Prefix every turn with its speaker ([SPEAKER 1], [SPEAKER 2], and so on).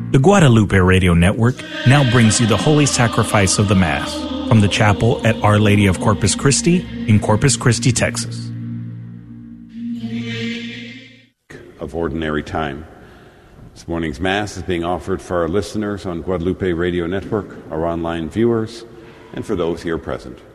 [SPEAKER 1] The Guadalupe Radio Network now brings you the Holy Sacrifice of the Mass from the chapel at Our Lady of Corpus Christi in Corpus Christi, Texas.
[SPEAKER 2] Of ordinary time. This morning's Mass is being offered for our listeners on Guadalupe Radio Network, our online viewers, and for those here present.